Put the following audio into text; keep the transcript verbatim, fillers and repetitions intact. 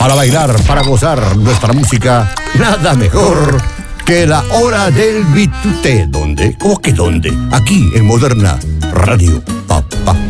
Para bailar, para gozar nuestra música, nada mejor que la hora del bituté. ¿Dónde? ¿Cómo que dónde? Aquí en Moderna Radio, papá.